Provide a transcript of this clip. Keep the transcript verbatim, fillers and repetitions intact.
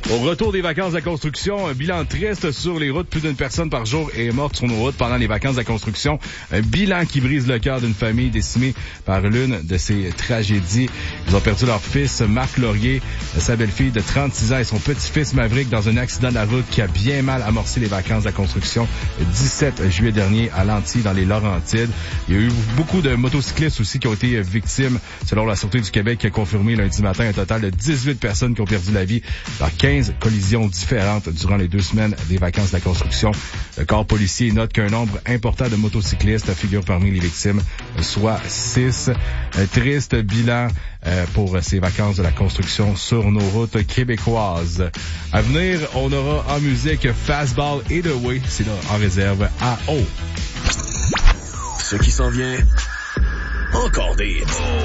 Au retour des vacances de la construction, un bilan triste sur les routes. Plus d'une personne par jour est morte sur nos routes pendant les vacances de la construction. Un bilan qui brise le cœur d'une famille décimée par l'une de ces tragédies. Ils ont perdu leur fils, Marc Laurier, sa belle-fille de trente-six ans et son petit-fils Maverick dans un accident de la route qui a bien mal amorcé les vacances de la construction le dix-sept juillet dernier à Lanty, dans les Laurentides. Il y a eu beaucoup de motocyclistes aussi qui ont été victimes, selon la Sûreté du Québec, qui a confirmé lundi matin un total de dix-huit personnes qui ont perdu la vie dans quinze collisions différentes durant les deux semaines des vacances de la construction. Le corps policier note qu'un nombre important de motocyclistes figure parmi les victimes, soit six. Un triste bilan euh, pour ces vacances de la construction sur nos routes québécoises. À venir, on aura en musique Fastball et The Way, c'est là en réserve à O. Ce qui s'en vient, encore des hits.